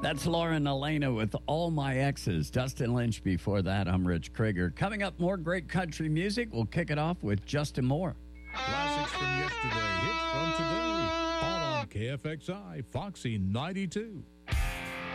That's Lauren Elena with All My Exes. Dustin Lynch before that. I'm Rich Krieger. Coming up, more great country music. We'll kick it off with Justin Moore. Classics from yesterday, hits from today. All on KFXI, Foxy 92.